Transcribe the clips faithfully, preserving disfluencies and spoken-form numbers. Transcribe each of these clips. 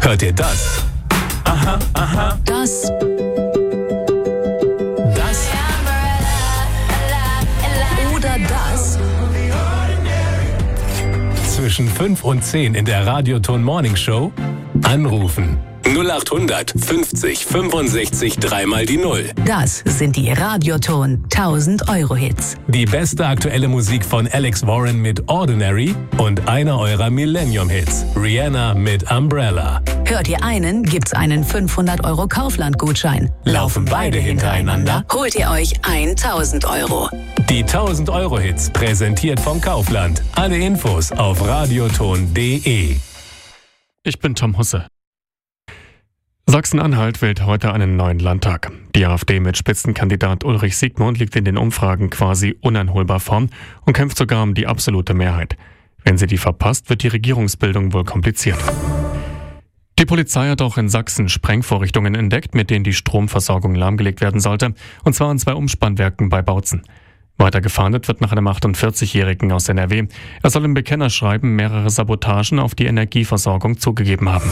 Hört ihr das? Aha, aha. Das. Das. Oder das. Zwischen fünf und zehn in der Radioton Morning Show anrufen. null acht hundert fünfzig fünfundsechzig dreimal die Null. Das sind die Radioton tausend Euro Hits. Die beste aktuelle Musik von Alex Warren mit Ordinary und einer eurer Millennium-Hits, Rihanna mit Umbrella. Hört ihr einen, gibt's einen fünfhundert Euro Kaufland-Gutschein. Laufen beide hintereinander, holt ihr euch tausend Euro. Die tausend Euro Hits, präsentiert vom Kaufland. Alle Infos auf radioton punkt de. Ich bin Tom Husse. Sachsen-Anhalt wählt heute einen neuen Landtag. Die AfD mit Spitzenkandidat Ulrich Siegmund liegt in den Umfragen quasi uneinholbar vorn und kämpft sogar um die absolute Mehrheit. Wenn sie die verpasst, wird die Regierungsbildung wohl kompliziert. Die Polizei hat auch in Sachsen Sprengvorrichtungen entdeckt, mit denen die Stromversorgung lahmgelegt werden sollte, und zwar an zwei Umspannwerken bei Bautzen. Weiter gefahndet wird nach einem achtundvierzigjährigen aus N R W. Er soll im Bekennerschreiben mehrere Sabotagen auf die Energieversorgung zugegeben haben.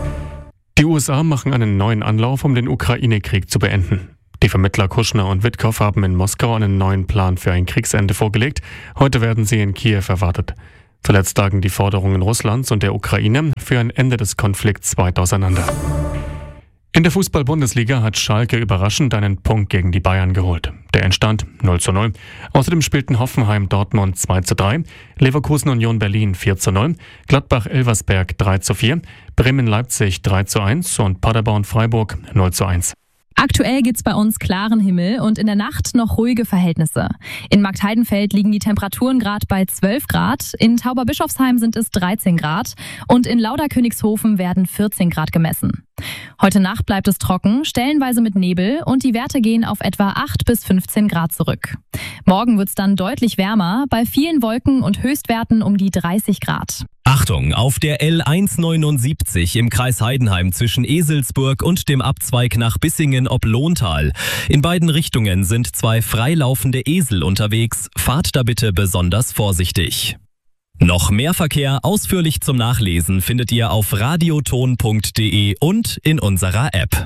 Die U S A machen einen neuen Anlauf, um den Ukraine-Krieg zu beenden. Die Vermittler Kushner und Witkow haben in Moskau einen neuen Plan für ein Kriegsende vorgelegt. Heute werden sie in Kiew erwartet. Zuletzt lagen die Forderungen Russlands und der Ukraine für ein Ende des Konflikts weit auseinander. In der Fußball-Bundesliga hat Schalke überraschend einen Punkt gegen die Bayern geholt. Der Endstand null zu null. Außerdem spielten Hoffenheim Dortmund zwei zu drei, Leverkusen Union Berlin vier zu null, Gladbach Elversberg drei zu vier, Bremen Leipzig drei zu eins und Paderborn Freiburg null zu eins. Aktuell gibt's bei uns klaren Himmel und in der Nacht noch ruhige Verhältnisse. In Marktheidenfeld liegen die Temperaturen gerade bei zwölf Grad, in Tauberbischofsheim sind es dreizehn Grad und in Lauderkönigshofen werden vierzehn Grad gemessen. Heute Nacht bleibt es trocken, stellenweise mit Nebel und die Werte gehen auf etwa acht bis fünfzehn Grad zurück. Morgen wird's dann deutlich wärmer, bei vielen Wolken und Höchstwerten um die dreißig Grad. Achtung, auf der L hundertneunundsiebzig im Kreis Heidenheim zwischen Eselsburg und dem Abzweig nach Bissingen ob Lohntal. In beiden Richtungen sind zwei freilaufende Esel unterwegs. Fahrt da bitte besonders vorsichtig. Noch mehr Verkehr ausführlich zum Nachlesen findet ihr auf radioton punkt de und in unserer App.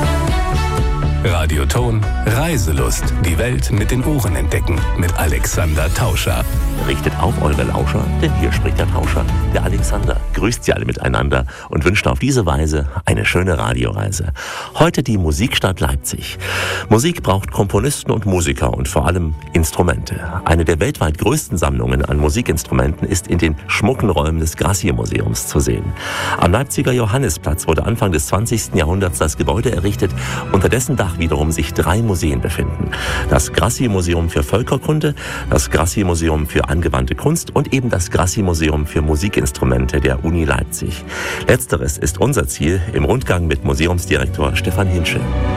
Radioton Reiselust. Die Welt mit den Ohren entdecken. Mit Alexander Tauscher. Richtet auf eure Lauscher, denn hier spricht der Tauscher. Der Alexander grüßt sie alle miteinander und wünscht auf diese Weise eine schöne Radioreise. Heute die Musikstadt Leipzig. Musik braucht Komponisten und Musiker und vor allem Instrumente. Eine der weltweit größten Sammlungen an Musikinstrumenten ist in den schmucken Räumen des Grassi-Museums zu sehen. Am Leipziger Johannisplatz wurde Anfang des zwanzigsten Jahrhunderts das Gebäude errichtet, unter dessen Dach wiederum sich drei Museen befinden. Das Grassi-Museum für Völkerkunde, das Grassi-Museum für angewandte Kunst und eben das Grassi-Museum für Musikinstrumente der Uni Leipzig. Letzteres ist unser Ziel im Rundgang mit Museumsdirektor Stefan Hinschel.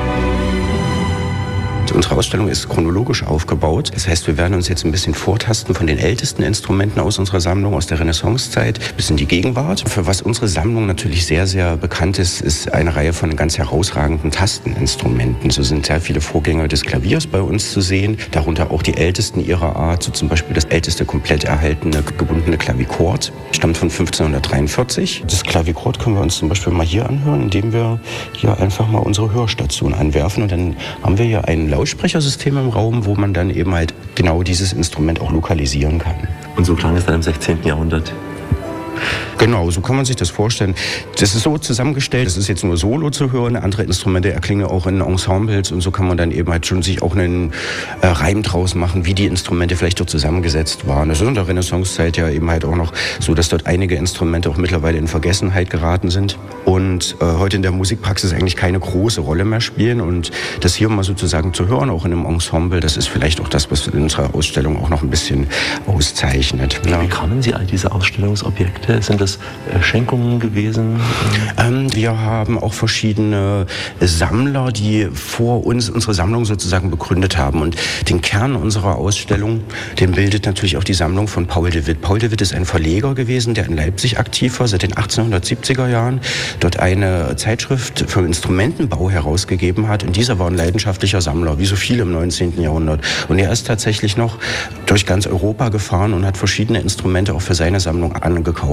Unsere Ausstellung ist chronologisch aufgebaut. Das heißt, wir werden uns jetzt ein bisschen vortasten von den ältesten Instrumenten aus unserer Sammlung, aus der Renaissancezeit bis in die Gegenwart. Für was unsere Sammlung natürlich sehr, sehr bekannt ist, ist eine Reihe von ganz herausragenden Tasteninstrumenten. So sind sehr viele Vorgänger des Klaviers bei uns zu sehen, darunter auch die ältesten ihrer Art, so zum Beispiel das älteste komplett erhaltene gebundene Klavichord, stammt von fünfzehnhundertdreiundvierzig. Das Klavichord können wir uns zum Beispiel mal hier anhören, indem wir hier einfach mal unsere Hörstation anwerfen und dann haben wir hier einen Lautsprechersystem im Raum, wo man dann eben halt genau dieses Instrument auch lokalisieren kann. Und so klang es dann im sechzehnten Jahrhundert? Genau, so kann man sich das vorstellen. Das ist so zusammengestellt, das ist jetzt nur solo zu hören, andere Instrumente erklingen auch in Ensembles und so kann man dann eben halt schon sich auch einen äh, Reim draus machen, wie die Instrumente vielleicht dort zusammengesetzt waren. Das ist in der Renaissancezeit ja eben halt auch noch so, dass dort einige Instrumente auch mittlerweile in Vergessenheit geraten sind und äh, heute in der Musikpraxis eigentlich keine große Rolle mehr spielen und das hier mal sozusagen zu hören, auch in einem Ensemble, das ist vielleicht auch das, was in unserer Ausstellung auch noch ein bisschen auszeichnet. Wie ja. bekommen Sie all diese Ausstellungsobjekte? Sind das Schenkungen gewesen? Ähm, wir haben auch verschiedene Sammler, die vor uns unsere Sammlung sozusagen begründet haben. Und den Kern unserer Ausstellung, den bildet natürlich auch die Sammlung von Paul de Witt. Paul de Witt ist ein Verleger gewesen, der in Leipzig aktiv war, seit den achtzehnhundertsiebziger Jahren, dort eine Zeitschrift für Instrumentenbau herausgegeben hat. Und dieser war ein leidenschaftlicher Sammler, wie so viele im neunzehnten Jahrhundert. Und er ist tatsächlich noch durch ganz Europa gefahren und hat verschiedene Instrumente auch für seine Sammlung angekauft.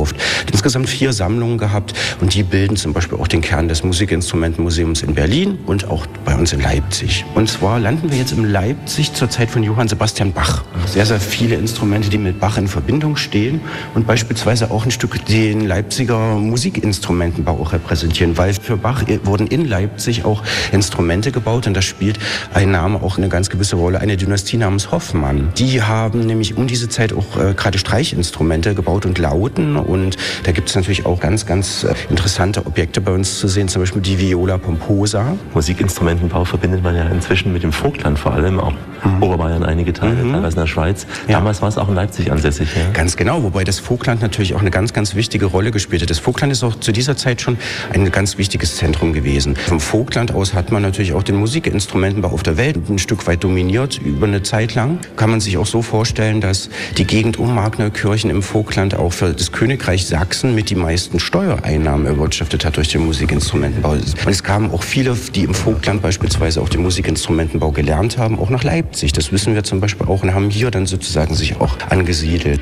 gekauft. Insgesamt vier Sammlungen gehabt und die bilden zum Beispiel auch den Kern des Musikinstrumentenmuseums in Berlin und auch bei uns in Leipzig. Und zwar landen wir jetzt in Leipzig zur Zeit von Johann Sebastian Bach. Sehr, sehr viele Instrumente, die mit Bach in Verbindung stehen und beispielsweise auch ein Stück den Leipziger Musikinstrumentenbau auch repräsentieren, weil für Bach wurden in Leipzig auch Instrumente gebaut und da spielt ein Name auch eine ganz gewisse Rolle, eine Dynastie namens Hoffmann. Die haben nämlich um diese Zeit auch äh, gerade Streichinstrumente gebaut und Lauten und da gibt es natürlich auch ganz, ganz äh, interessante Objekte bei uns zu sehen, zum Beispiel die Viola pomposa. Musikinstrumentenbau verbindet man ja inzwischen mit dem Vogtland vor allem, auch mhm. Oberbayern einige Teile, mhm. teilweise in der Schweiz. Ja. Damals war es auch in Leipzig ansässig. Ja? Ganz genau, wobei das Vogtland natürlich auch eine ganz, ganz wichtige Rolle gespielt hat. Das Vogtland ist auch zu dieser Zeit schon ein ganz wichtiges Zentrum gewesen. Vom Vogtland aus hat man natürlich auch den Musikinstrumentenbau auf der Welt ein Stück weit dominiert über eine Zeit lang. Kann man sich auch so vorstellen, dass die Gegend um Markneukirchen im Vogtland auch für das Königreich Sachsen mit die meisten Steuereinnahmen erwirtschaftet hat durch den Musikinstrumentenbau. Und es kamen auch viele, die im Vogtland beispielsweise auch den Musikinstrumentenbau gelernt haben, auch nach Leipzig. Das wissen wir zum Beispiel auch und haben hier dann sozusagen sich auch angesiedelt.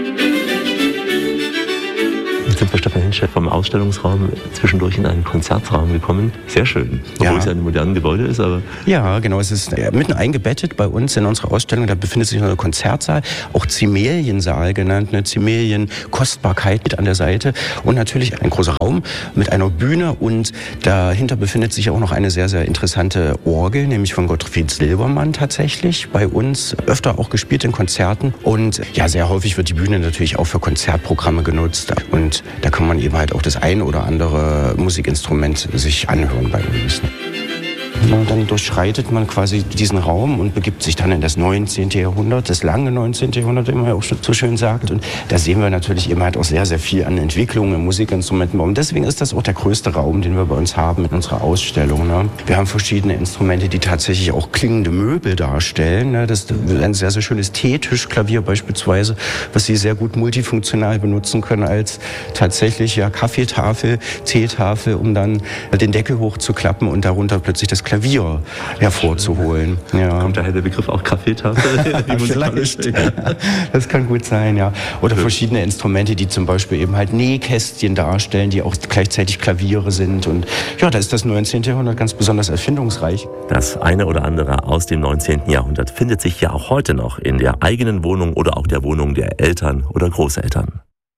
Jetzt sind wir, Stefan Hinschel, vom Ausstellungsraum zwischendurch in einen Konzertraum gekommen. Sehr schön, obwohl ja. es ja ein modernes Gebäude ist. Aber ja, genau. Es ist mitten eingebettet bei uns in unserer Ausstellung. Da befindet sich ein Konzertsaal, auch Zimeliensaal genannt, eine Zimelienkostbarkeit mit an der Seite und natürlich ein großer Raum mit einer Bühne und dahinter befindet sich auch noch eine sehr, sehr interessante Orgel, nämlich von Gottfried Silbermann tatsächlich, bei uns öfter auch gespielt in Konzerten und ja, sehr häufig wird die Bühne natürlich auch für Konzertprogramme genutzt und da kann man eben halt auch das ein oder andere Musikinstrument sich anhören bei uns. Und dann durchschreitet man quasi diesen Raum und begibt sich dann in das neunzehnte Jahrhundert, das lange neunzehnte Jahrhundert, wie man ja auch so schön sagt. Und da sehen wir natürlich eben halt auch sehr, sehr viel an Entwicklungen im Musikinstrumentenbau. Und deswegen ist das auch der größte Raum, den wir bei uns haben mit unserer Ausstellung. Ne? Wir haben verschiedene Instrumente, die tatsächlich auch klingende Möbel darstellen. Ne? Das ist ein sehr, sehr schönes Teetischklavier beispielsweise, was Sie sehr gut multifunktional benutzen können als tatsächlich ja, Kaffeetafel, Teetafel, um dann den Deckel hochzuklappen und darunter plötzlich das Klavier hervorzuholen. Ja. Kommt daher der Begriff auch Kaffeetafel? Vielleicht. Das kann gut sein, ja. Oder verschiedene Instrumente, die zum Beispiel eben halt Nähkästchen darstellen, die auch gleichzeitig Klaviere sind. Und ja, da ist das neunzehnte Jahrhundert ganz besonders erfindungsreich. Das eine oder andere aus dem neunzehnten Jahrhundert findet sich ja auch heute noch in der eigenen Wohnung oder auch der Wohnung der Eltern oder Großeltern.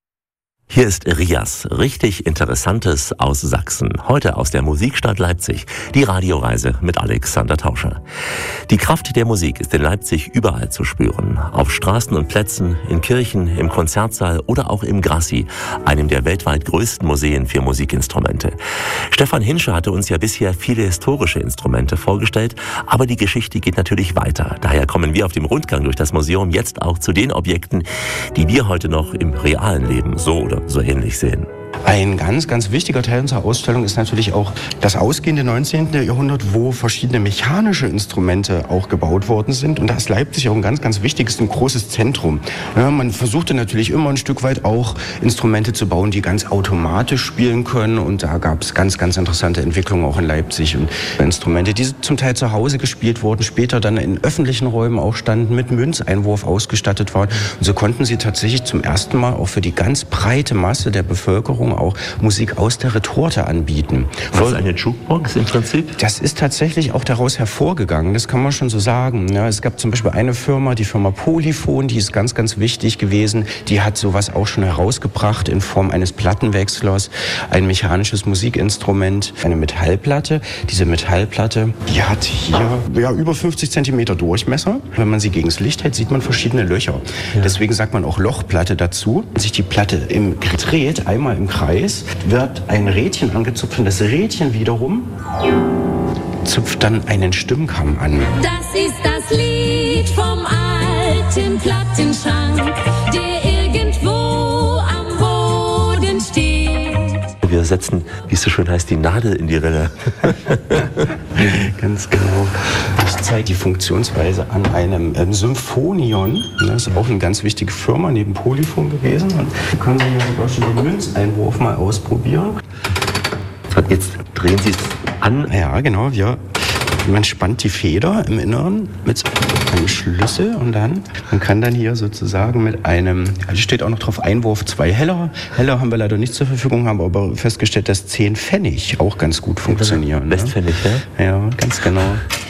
Hier ist Rias, richtig Interessantes aus Sachsen. Heute aus der Musikstadt Leipzig, die Radioreise mit Alexander Tauscher. Die Kraft der Musik ist in Leipzig überall zu spüren. Auf Straßen und Plätzen, in Kirchen, im Konzertsaal oder auch im Grassi, einem der weltweit größten Museen für Musikinstrumente. Stefan Hinschel hatte uns ja bisher viele historische Instrumente vorgestellt, aber die Geschichte geht natürlich weiter. Daher kommen wir auf dem Rundgang durch das Museum jetzt auch zu den Objekten, die wir heute noch im realen Leben so oder so ähnlich sehen. Ein ganz, ganz wichtiger Teil unserer Ausstellung ist natürlich auch das ausgehende neunzehnte Jahrhundert, wo verschiedene mechanische Instrumente auch gebaut worden sind. Und da ist Leipzig auch ein ganz, ganz wichtiges, ein großes Zentrum. Ja, man versuchte natürlich immer ein Stück weit auch Instrumente zu bauen, die ganz automatisch spielen können. Und da gab es ganz, ganz interessante Entwicklungen auch in Leipzig. Und Instrumente, die zum Teil zu Hause gespielt wurden, später dann in öffentlichen Räumen auch standen, mit Münzeinwurf ausgestattet waren. Und so konnten sie tatsächlich zum ersten Mal auch für die ganz breite Masse der Bevölkerung auch Musik aus der Retorte anbieten. Was ist eine Jukebox im Prinzip? Das ist tatsächlich auch daraus hervorgegangen, das kann man schon so sagen. Ja, es gab zum Beispiel eine Firma, die Firma Polyphon, die ist ganz, ganz wichtig gewesen. Die hat sowas auch schon herausgebracht in Form eines Plattenwechslers, ein mechanisches Musikinstrument, eine Metallplatte. Diese Metallplatte, die hat hier ja, über fünfzig Zentimeter Durchmesser. Wenn man sie gegen das Licht hält, sieht man verschiedene Löcher. Ja. Deswegen sagt man auch Lochplatte dazu. Wenn sich die Platte im dreht, einmal im Kreis, wird ein Rädchen angezupft und das Rädchen wiederum zupft dann einen Stimmkamm an. Das ist das Lied vom alten Plattenschrank, der irgendwo am Boden steht. Wir setzen, wie es so schön heißt, die Nadel in die Rille. Ganz genau. Das zeigt die Funktionsweise an einem ähm, Symphonion. Das ist auch eine ganz wichtige Firma neben Polyphon gewesen. Und da können Sie ja sogar schon den Münzeinwurf mal ausprobieren. Jetzt drehen Sie es an. Ja, genau. Wir Man spannt die Feder im Inneren mit einem Schlüssel und dann, man kann dann hier sozusagen mit einem, also steht auch noch drauf, Einwurf zwei Heller. Heller haben wir leider nicht zur Verfügung, haben aber festgestellt, dass zehn Pfennig auch ganz gut funktionieren. Westpfennig, ne? ja? Ja, ganz genau.